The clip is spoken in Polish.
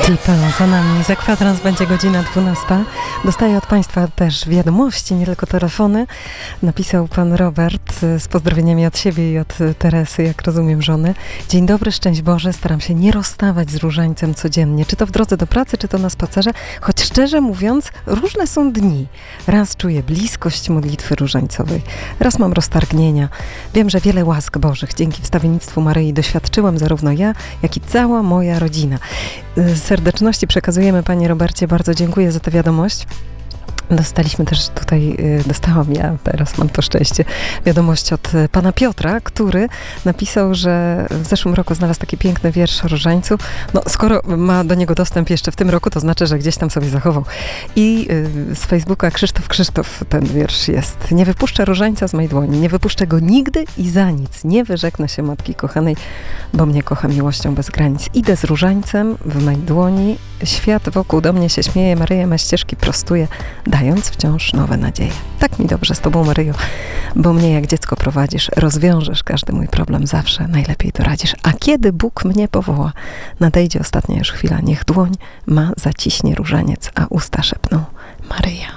Lipa za nami. Za kwadrans będzie godzina 12. Dostaję od Państwa też wiadomości, nie tylko telefony. Napisał pan Robert z pozdrowieniami od siebie i od Teresy, jak rozumiem, żony. Dzień dobry, szczęść Boże. Staram się nie rozstawać z różańcem codziennie. Czy to w drodze do pracy, czy to na spacerze. Choć szczerze mówiąc, różne są dni. Raz czuję bliskość modlitwy różańcowej. Raz mam roztargnienia. Wiem, że wiele łask Bożych dzięki wstawiennictwu Maryi doświadczyłam zarówno ja, jak i cała moja rodzina. Serdeczności przekazujemy, panie Robercie, bardzo dziękuję za tę wiadomość. Dostaliśmy też tutaj, dostałam ja, teraz mam to szczęście, wiadomość od pana Piotra, który napisał, że w zeszłym roku znalazł taki piękny wiersz o różańcu. No, skoro ma do niego dostęp jeszcze w tym roku, to znaczy, że gdzieś tam sobie zachował. I z Facebooka Krzysztof ten wiersz jest. Nie wypuszczę różańca z mej dłoni, nie wypuszczę go nigdy i za nic. Nie wyrzeknę się Matki Kochanej, bo mnie kocha miłością bez granic. Idę z różańcem w mej dłoni, świat wokół do mnie się śmieje, Maryja me ścieżki prostuje, dając wciąż nowe nadzieje. Tak mi dobrze z Tobą, Maryjo, bo mnie jak dziecko prowadzisz, rozwiążesz każdy mój problem, zawsze najlepiej doradzisz. A kiedy Bóg mnie powoła, nadejdzie ostatnia już chwila, niech dłoń ma zaciśnie różaniec, a usta szepną Maryja.